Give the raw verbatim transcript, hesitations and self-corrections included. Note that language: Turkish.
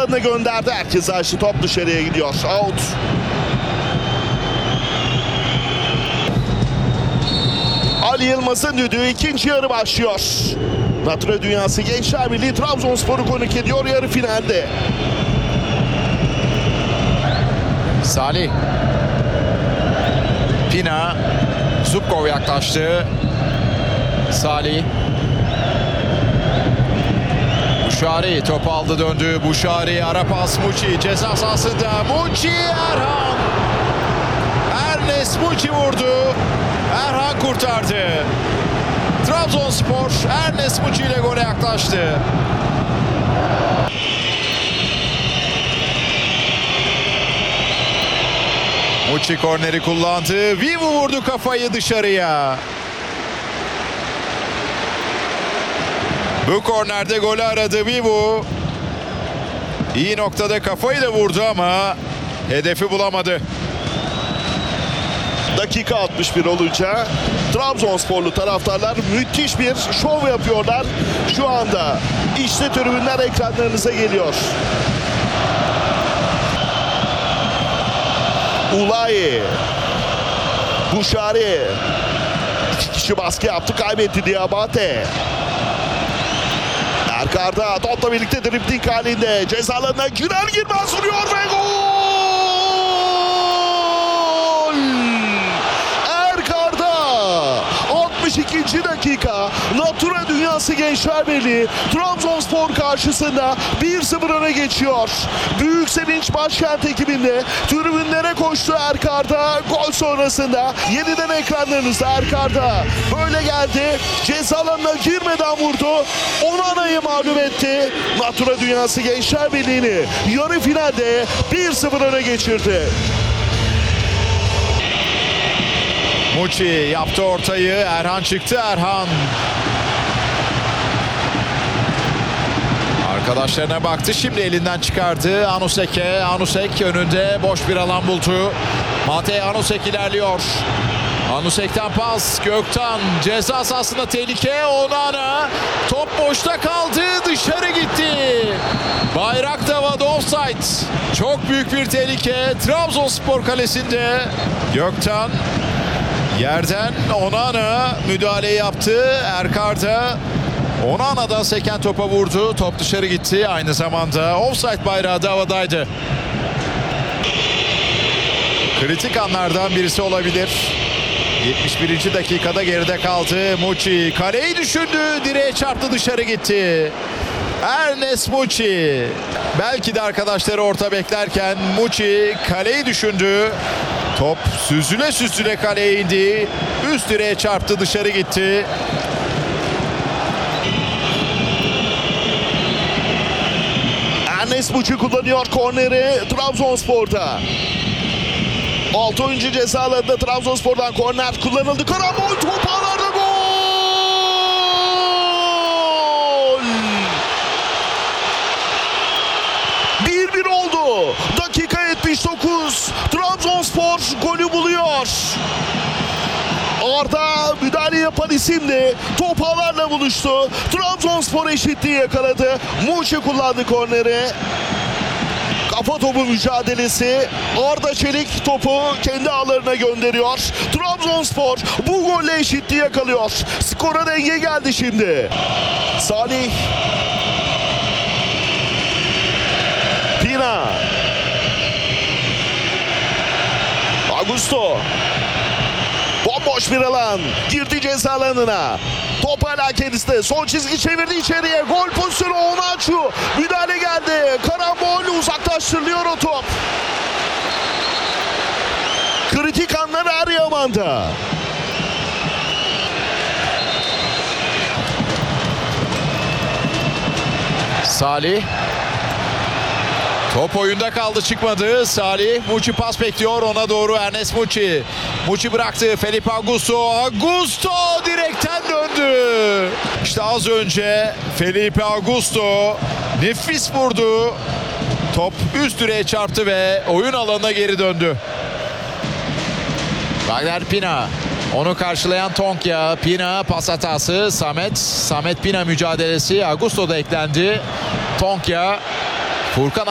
alanına gönderdi. Herkes açtı. Top dışarıya gidiyor. Out. Ali Yılmaz'ın düdüğü, ikinci yarı başlıyor. Natura Dünyası Gençler Birliği Trabzonspor'u konuk ediyor yarı finalde. Salih. Pina. Zubkov yaklaştı. Salih. Buşari topu aldı döndü. Buşari ara pas Muçi ceza sahasında. Muçi Erhan. Ernest Muçi vurdu. Erhan kurtardı. Trabzonspor Ernest Muçi ile gole yaklaştı. Muçi korneri kullandı. Vivu vurdu kafayı dışarıya. Bu kornerde golü aradı Vivu. İyi noktada kafayı da vurdu ama hedefi bulamadı. Dakika altmış bir olunca Trabzonsporlu taraftarlar müthiş bir şov yapıyorlar. Şu anda işte tribünler ekranlarınıza geliyor. Ulayi, Buşari, iki kişi baskı yaptı, kaybetti Diabate. Erkar'da topla birlikte dribling halinde ceza alanına girer girmez vuruyor ve gol! Erkar'da altmış ikinci dakika Natura Dünyası Gençler Birliği Trabzonspor karşısında bir sıfır öne geçiyor. Büyük sevinç başkent ekibinde tribünlere koştu Erkar'da. Gol sonrasında yeniden ekranlarınızda Erkar'da böyle geldi. Ceza alanına girmeden vurdu. Onana'yı mağlup etti. Natura Dünyası Gençler Birliği'ni yarı finalde bir sıfır öne geçirdi. Muçi yaptı ortayı. Erhan çıktı. Erhan. Arkadaşlarına baktı. Şimdi elinden çıkardı. Anuseke. Anusek önünde boş bir alan buldu. Matej Anusek ilerliyor. Anusek'ten pas. Gökten. Ceza sahasında tehlike. Onana. Top boşta kaldı. Dışarı gitti. Bayrak da havada, offside. Çok büyük bir tehlike. Trabzonspor kalesinde. Gökten. Yerden Onana müdahale yaptı. Erkar'da Onana'dan seken topa vurdu. Top dışarı gitti. Aynı zamanda offside bayrağı da havadaydı. Kritik anlardan birisi olabilir. yetmiş birinci dakikada geride kaldı. Muçi kaleyi düşündü. Direğe çarptı, dışarı gitti. Ernest Muçi. Belki de arkadaşları orta beklerken Muçi kaleyi düşündü. Top süzüle süzüle kaleye indi. Üst direğe çarptı, dışarı gitti. Ernest Muçi kullanıyor korneri Trabzonspor'da. altı oyuncu ceza alanında Trabzonspor'dan korner kullanıldı. Karambol, top ağlarda, gol! bir bir oldu. Dakika yetmiş dokuz. Trabzonspor golü buluyor. Arda müdahale yapan isimdi. Top ağlarla buluştu. Trabzonspor eşitliği yakaladı. Muçi kullandı korneri. Kafa topu mücadelesi. Arda Çelik topu kendi ağlarına gönderiyor. Trabzonspor bu golle eşitliği yakalıyor. Skora denge geldi şimdi. Salih. Pina. Augusto. Bomboş bir alan. Girdi ceza alanına. Top hala kendisinde. Son çizgi çevirdi içeriye. Gol pozisyonu Onaçu. Müdahale geldi. Karambol, uzaklaştırılıyor o top. Kritik anlar Eryaman'da. Salih. Top oyunda kaldı, çıkmadı. Salih. Muçi pas bekliyor. Ona doğru Ernest Muçi. Muçi bıraktı. Felipe Augusto. Augusto direkten döndü. İşte az önce Felipe Augusto nefis vurdu. Top üst direğe çarptı ve oyun alanına geri döndü. Wagner Pina. Onu karşılayan Tonkya. Pina pas hatası. Samet. Samet Pina mücadelesi. Augusto da eklendi. Tonkya. Furkan